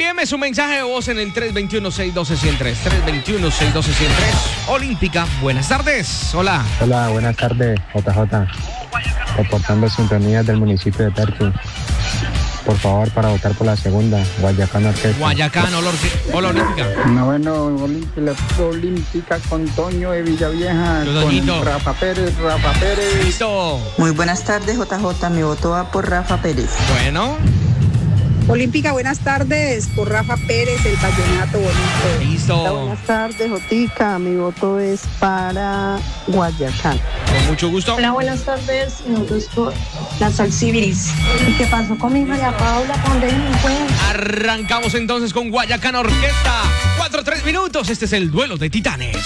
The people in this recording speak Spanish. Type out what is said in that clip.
Envíeme su mensaje de voz en el 321-612-103. 321-612-103. Olímpica, buenas tardes. Hola. Hola, buenas tardes, JJ. Reportando sintonías del municipio de Perkin. Por favor, para votar por la segunda, Guayacán Orquesta. Guayacán, hola Olímpica. No, bueno, Olímpica con Toño de Villavieja, con Rafa Pérez. Listo. Muy buenas tardes, JJ. Mi voto va por Rafa Pérez. Bueno. Olímpica, buenas tardes, por Rafa Pérez, el vallenato bonito. Listo. Hola, buenas tardes, Jotica. Mi voto es para Guayacán. Con mucho gusto. Hola, buenas tardes. Mi voto es por la Salsibiris. ¿Y qué pasó con mi María Paula? ¿Dónde me fue? Arrancamos entonces con Guayacán Orquesta. 4-3 minutos. Este es el duelo de titanes.